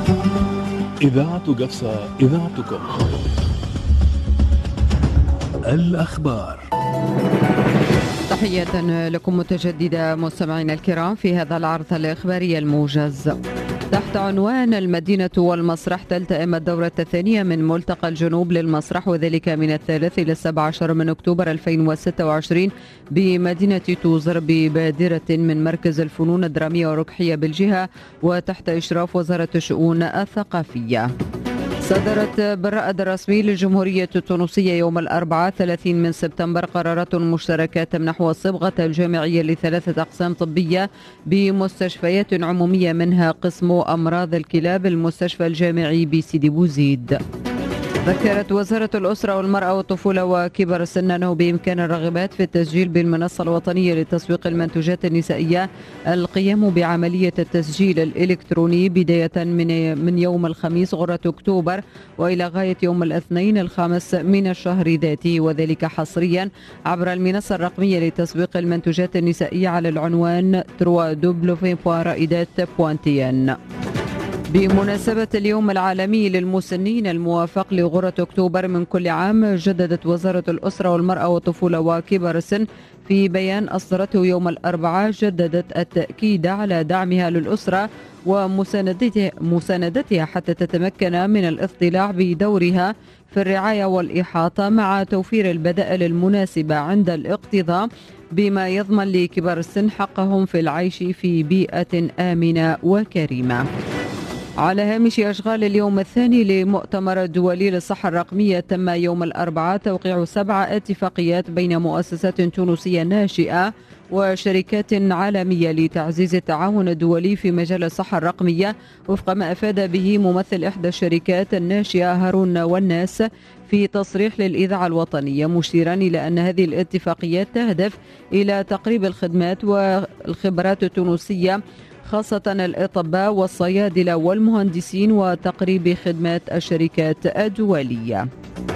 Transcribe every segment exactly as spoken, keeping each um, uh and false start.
إذاعة قفصة، إذاعتكم. الأخبار. تحية لكم متجددة مستمعينا الكرام في هذا العرض الإخباري الموجز. تحت عنوان المدينة والمسرح تلتئم الدورة الثانية من ملتقى الجنوب للمسرح، وذلك من الثالث إلى السابع عشر من أكتوبر ألفين وستة وعشرين بمدينة توزر ببادرة من مركز الفنون الدرامية والركحية بالجهة وتحت إشراف وزارة الشؤون الثقافية. صدرت بالرائد الرسمي للجمهورية التونسية يوم الأربعاء ثلاثين من سبتمبر قرارات مشتركة تمنح الصبغة الجامعية لثلاثة أقسام طبية بمستشفيات عمومية، منها قسم أمراض الكلاب المستشفى الجامعي بسيدي بوزيد. ذكرت وزارة الأسرة والمرأة والطفولة وكبر السن أنه بإمكان الراغبات في التسجيل بالمنصة الوطنية لتسويق المنتوجات النسائية القيام بعملية التسجيل الإلكتروني بداية من من يوم الخميس غرة أكتوبر وإلى غاية يوم الاثنين الخامس من الشهر ذاته، وذلك حصريا عبر المنصة الرقمية لتسويق المنتوجات النسائية على العنوان دبليو دبليو دبليو دوت رائدات دوت تي إن. بمناسبة اليوم العالمي للمسنين الموافق لغرة أكتوبر من كل عام، جددت وزارة الأسرة والمرأة والطفولة وكبر السن في بيان أصدرته يوم الأربعاء، جددت التأكيد على دعمها للأسرة ومساندتها مساندتها حتى تتمكن من الاضطلاع بدورها في الرعاية والإحاطة، مع توفير البدائل المناسبة عند الاقتضاء، بما يضمن لكبار السن حقهم في العيش في بيئة آمنة وكريمة. على هامش أشغال اليوم الثاني لمؤتمر الدولي للصحة الرقمية، تم يوم الأربعاء توقيع سبع اتفاقيات بين مؤسسات تونسية ناشئة وشركات عالمية لتعزيز التعاون الدولي في مجال الصحة الرقمية، وفق ما أفاد به ممثل إحدى الشركات الناشئة هارون والناس في تصريح للإذاعة الوطنية، مشيرا إلى أن هذه الاتفاقيات تهدف إلى تقريب الخدمات والخبرات التونسية خاصة الأطباء والصيادلة والمهندسين وتقريب خدمات الشركات الدولية.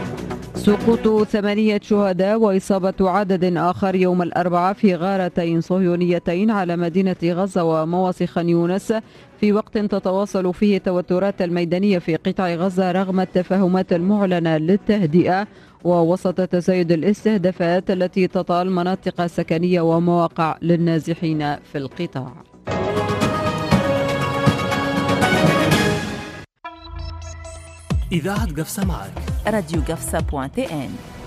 سقوط ثمانية شهداء وإصابة عدد آخر يوم الأربعاء في غارتين صهيونيتين على مدينة غزة ومواصي خان يونس، في وقت تتواصل فيه التوترات الميدانية في قطاع غزة رغم التفاهمات المعلنة للتهدئة، ووسط تزايد الاستهدافات التي تطال مناطق سكنية ومواقع للنازحين في القطاع. إذاعة قفصة معك، راديو قفصة بوان تي إن.